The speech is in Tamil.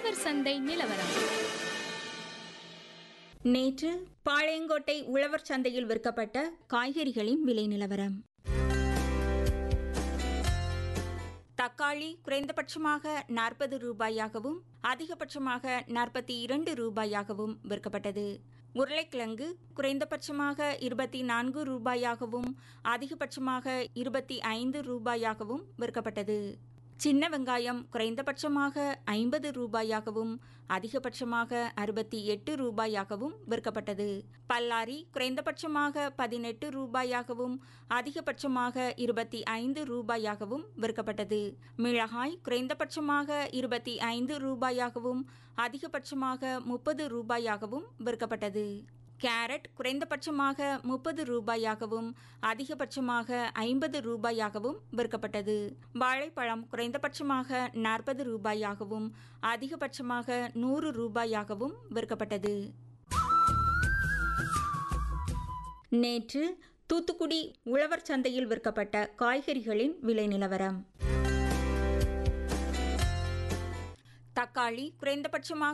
உழவர் சந்தை நிலவரம். நேற்று பாளையங்கோட்டை உழவர் சந்தையில் விற்கப்பட்ட காய்கறிகளின் விலை நிலவரம். தக்காளி குறைந்தபட்சமாக 40 ரூபாயாகவும் அதிகபட்சமாக 42 ரூபாயாகவும் விற்கப்பட்டது. உருளைக்கிழங்கு குறைந்தபட்சமாக 24 ரூபாயாகவும் அதிகபட்சமாக 25 ரூபாயாகவும் விற்கப்பட்டது. சின்ன வெங்காயம் குறைந்தபட்சமாக 50 ரூபாயாகவும் அதிகபட்சமாக 68 ரூபாயாகவும் விற்கப்பட்டது. பல்லாரி குறைந்தபட்சமாக 18 ரூபாயாகவும் அதிகபட்சமாக 25 ரூபாயாகவும் விற்கப்பட்டது. மிளகாய் குறைந்தபட்சமாக 25 ரூபாயாகவும் அதிகபட்சமாக 30 ரூபாயாகவும் விற்கப்பட்டது. கேரட் குறைந்தபட்சமாக 30 ரூபாயாகவும் அதிகபட்சமாக 50 ரூபாயாகவும் விற்கப்பட்டது. வாழைப்பழம் குறைந்தபட்சமாக 40 ரூபாயாகவும் அதிகபட்சமாக 100 ரூபாயாகவும் விற்கப்பட்டது. நேற்று தூத்துக்குடி உழவர் சந்தையில் விற்கப்பட்ட காய்கறிகளின் விலை நிலவரம். தக்காளி குறைந்தபட்சமாக